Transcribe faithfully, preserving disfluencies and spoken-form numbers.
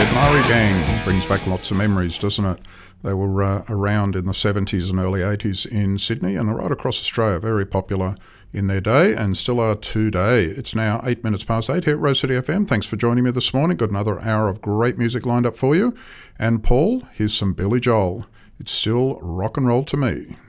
Murray Gang brings back lots of memories, doesn't it? They were uh, around in the seventies and early eighties in Sydney and right across Australia, very popular in their day and still are today. It's now eight minutes past eight here at Rose City F M. Thanks for joining me this morning. Got another hour of great music lined up for you. And Paul, here's some Billy Joel. It's still rock and roll to me.